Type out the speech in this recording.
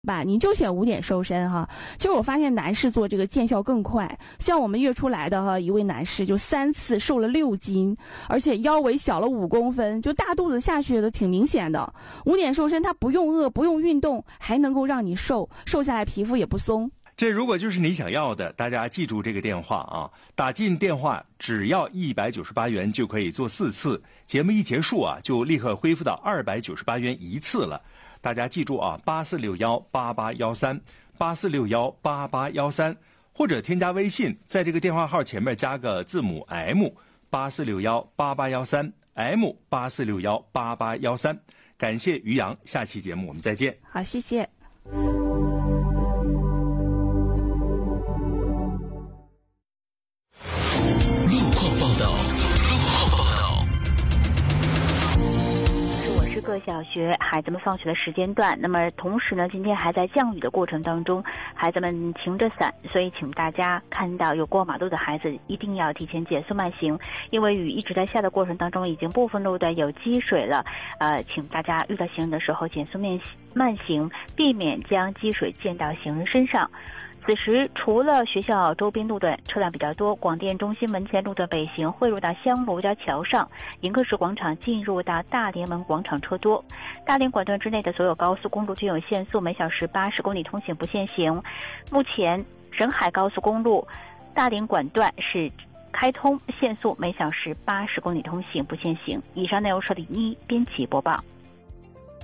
吧，你就选5点瘦身哈。其实我发现男士做这个见效更快，像我们月初来的哈一位男士就3次瘦了6斤，而且腰围小了5公分，就大肚子下去的挺明显的。5点瘦身它不用饿，不用运动，还能够让你瘦下来，皮肤也不松。 这如果就是你想要的，大家记住这个电话啊，打进电话只要198元就可以做4次，节目一结束啊就立刻恢复到298元1次了。大家记住啊，84618813，84618813，或者添加微信，在这个电话号前面加个字母 M，84618813，M84618813。感谢于洋，下期节目我们再见。 好，谢谢。 路况报道。 我是各小学孩子们放学的时间段，那么同时呢，今天还在降雨的过程当中，孩子们擎着伞，所以请大家看到有过马路的孩子一定要提前减速慢行，因为雨一直在下的过程当中，已经部分路段有积水了，请大家遇到行人的时候减速慢行，避免将积水溅到行人身上。此时除了学校周边路段车辆比较多，广电中心门前路段北行汇入到香炉家桥上，迎客石广场进入到大连门广场车多。大连管段之内的所有高速公路均有限速，每小时80公里通行不限行。目前沈海高速公路大连管段是开通，限速每小时80公里通行不限行。以上内容是李一编辑播报。